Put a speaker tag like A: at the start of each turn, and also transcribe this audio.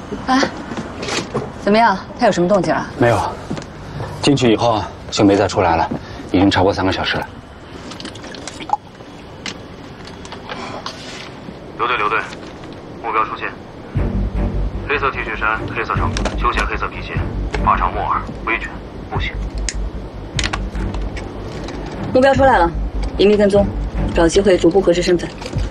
A: 啊，怎么样？他有什么动静啊？
B: 没有，进去以后就没再出来了，已经超过3个小时了。
C: 留队，目标出现。黑色 T 恤衫，黑色长裤，休闲黑色皮鞋，发长木耳，微卷，步行。
A: 目标出来了，隐秘跟踪，找机会逐步核实身份。